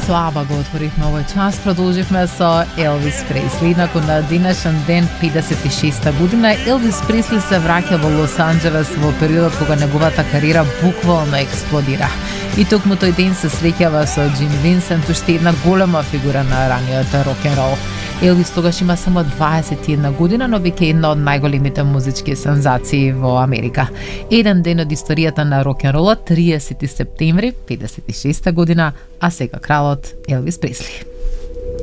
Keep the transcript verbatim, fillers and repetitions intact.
со Аба го отворивме овој час, продолживме со Елвис Пресли. Након на денешен ден, педесет и шеста година, Елвис Пресли се враќа во Лос Анџелес во периодот кога неговата кариера буквално експлодира. И токму тој ден се среќава со Джим Винсент, уште една голема фигура на раниот рок-н-рол. Елвис тогаш има само дваесет и една година, но веќе една од најголемите музички сензации во Америка. Еден ден од историјата на рок-н-ролот, триесети септември, педесет и шеста година, а сега кралот Елвис Пресли.